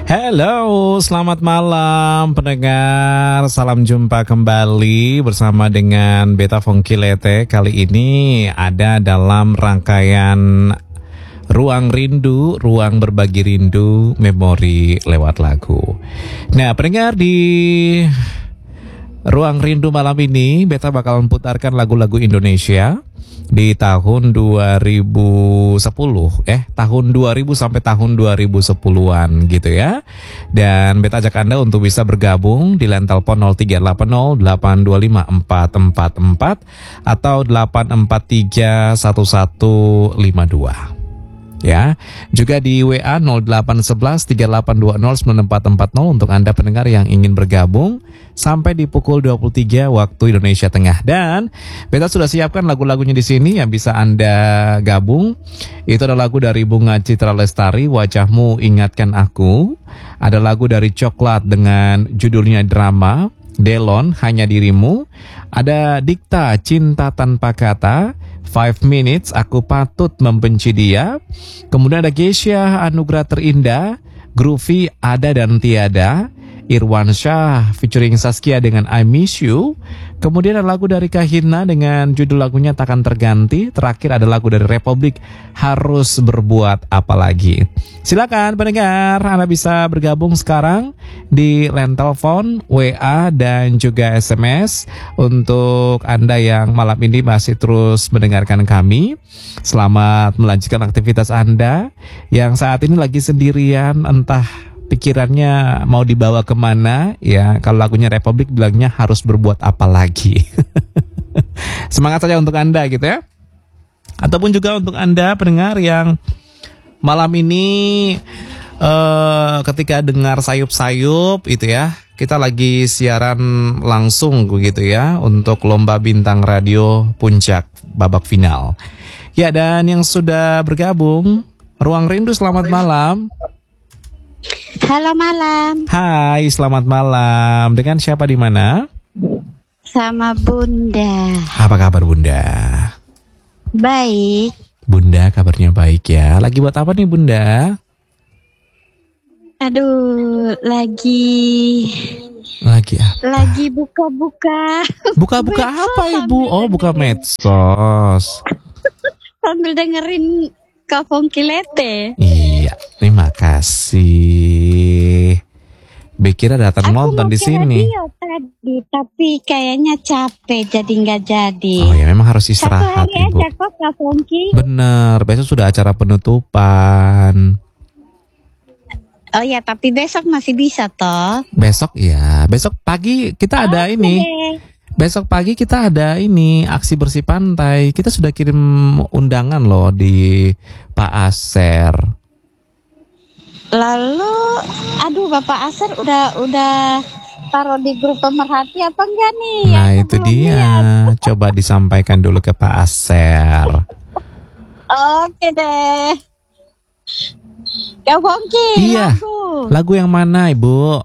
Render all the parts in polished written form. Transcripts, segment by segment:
Halo, selamat malam pendengar. Salam jumpa kembali bersama dengan Beta Fongkilete. Kali ini ada dalam rangkaian Ruang Rindu, Ruang Berbagi Rindu, Memori lewat lagu. Nah, pendengar, di Ruang Rindu malam ini Beta bakal memutarkan lagu-lagu Indonesia di tahun 2010, tahun 2000 sampai tahun 2010-an gitu ya. Dan Beta ajak Anda untuk bisa bergabung di line telepon 0380825444 atau 8431152. Ya, juga di WA 081138209440 untuk Anda pendengar yang ingin bergabung sampai di pukul 23 waktu Indonesia Tengah. Dan Beta sudah siapkan lagu-lagunya di sini yang bisa Anda gabung. Itu ada lagu dari Bunga Citra Lestari, Wajahmu Ingatkan Aku. Ada lagu dari Coklat dengan judulnya Drama, Delon Hanya Dirimu. Ada Dikta Cinta Tanpa Kata, 5 Minutes Aku Patut Membenci Dia. Kemudian ada Geisha Anugerah Terindah, Groovy Ada dan Tiada. Irwan Shah featuring Saskia dengan I Miss You. Kemudian ada lagu dari Kahina dengan judul lagunya Takkan Terganti. Terakhir ada lagu dari Republik, Harus Berbuat Apa Lagi. Silakan pendengar, Anda bisa bergabung sekarang di line telepon, WA dan juga SMS. Untuk Anda yang malam ini masih terus mendengarkan kami, selamat melanjutkan aktivitas Anda. Yang saat ini lagi sendirian, entah pikirannya mau dibawa kemana, ya. Kalau lagunya Republik bilangnya harus berbuat apa lagi. Semangat saja untuk Anda gitu ya. Ataupun juga untuk Anda pendengar yang malam ini ketika dengar sayup-sayup itu ya, kita lagi siaran langsung begitu ya untuk Lomba Bintang Radio Puncak babak final. Ya, dan yang sudah bergabung Ruang Rindu, selamat malam. Halo malam. Hai, selamat malam. Dengan siapa di mana? Sama Bunda. Apa kabar Bunda? Baik. Bunda kabarnya baik ya. Lagi buat apa nih Bunda? Aduh, lagi apa? Lagi buka-buka. Buka-buka apa Ibu? Oh, buka medsos. Sambil dengerin Kak Fongkilete. Iya, terima kasih. Bekira datang nonton di sini. Aku tadi, tapi kayaknya capek jadi nggak jadi. Oh ya, memang harus istirahat Ibu. Aja kok Kak Fongki. Bener, besok sudah acara penutupan. Oh ya, tapi besok masih bisa toh? Besok ya, besok pagi kita ada ini. Besok pagi kita ada ini, aksi bersih pantai. Kita sudah kirim undangan loh di Pak Aser. Lalu, aduh Bapak Aser udah taruh di grup pemerhati apa enggak nih? Nah Aku itu belum dia, lihat. coba disampaikan dulu ke Pak Aser. Oke deh. Kak Bongki, Iya, lagu yang mana Ibu?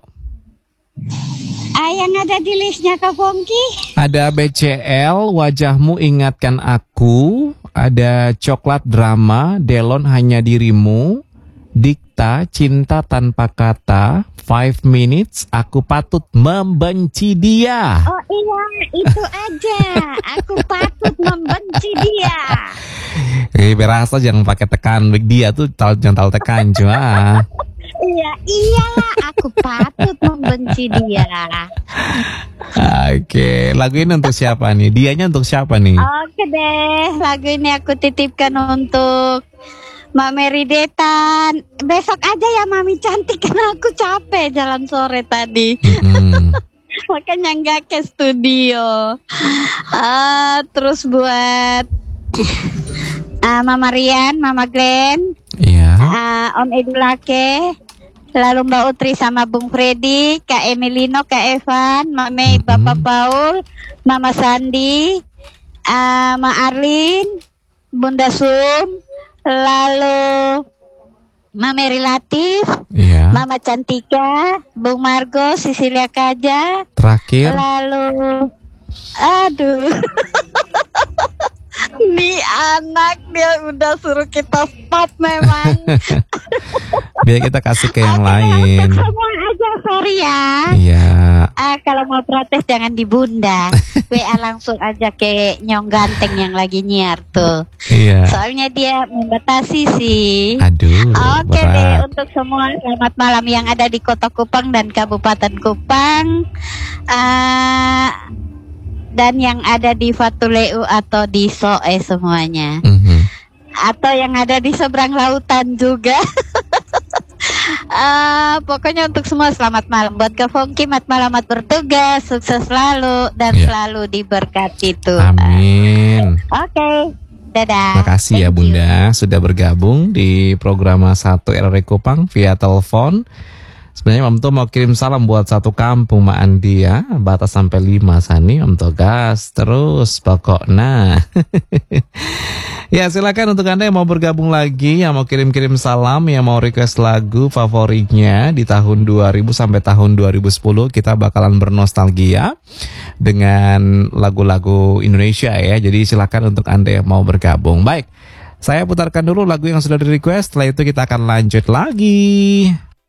yang ada di listnya Kak Bongki. Ada BCL, Wajahmu Ingatkan Aku. Ada Coklat Drama, Delon Hanya Dirimu. Dikta Cinta Tanpa Kata, 5 Minutes Aku Patut Membenci Dia. Oh iya, itu aja. Aku patut membenci dia. Berasa jangan pakai tekan, dia tuh jangan tahu tekan cuma. Iya, aku patut membenci dia. Oke, lagu ini untuk siapa nih? Dianya untuk siapa nih? Oke deh, lagu ini aku titipkan untuk Mami Ridetan. Besok aja ya Mami cantik, karena aku capek jalan sore tadi. Makanya nggak ke studio. Terus buat Mama Rian, Mama Glenn, Om Edulake, lalu Mbak Utri sama Bung Freddy, Kak Emilino, Kak Evan, Mame, Bapak Paul, Mama Sandi, Ma Arlin, Bunda Sum, lalu Mama Relatif, Mama Cantika, Bung Margo, Sisilia Kaja, terakhir, lalu aduh Nih anak dia udah suruh kita stop memang. Biar kita kasih ke yang Oke, lain. untuk semua aja sorry ya. Iya. Kalau mau protes jangan di Bunda. WA langsung aja ke Nyong Ganteng yang lagi nyiar tuh. Iya. Soalnya dia membatasi sih. Aduh, Oke deh, berat. untuk semua selamat malam yang ada di Kota Kupang dan Kabupaten Kupang. Dan yang ada di Fatuleu atau di Soe semuanya. Mhm. Atau yang ada di seberang lautan juga. Pokoknya untuk semua selamat malam. Buat Kak Fongki, mat malamat bertugas, sukses selalu dan Iya. selalu diberkati Tuhan. Amin. Oke, dadah. Makasih ya Thank you. Bunda sudah bergabung di program 1 RRI Kupang via telepon. Sebenarnya Om Tuh mau kirim salam buat satu kampung Mak Andi ya. Batas sampai 5 Sani Om Tuh gas terus pokoknya. Ya silakan untuk Anda yang mau bergabung lagi, yang mau kirim-kirim salam, yang mau request lagu favoritnya di tahun 2000 sampai tahun 2010. Kita bakalan bernostalgia dengan lagu-lagu Indonesia ya. Jadi silakan untuk Anda yang mau bergabung. Baik, saya putarkan dulu lagu yang sudah di request. Setelah itu kita akan lanjut lagi.